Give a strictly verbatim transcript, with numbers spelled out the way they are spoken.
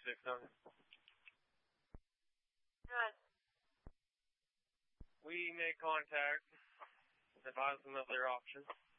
twenty-six hundred. Good. We made contact, advised them of their options.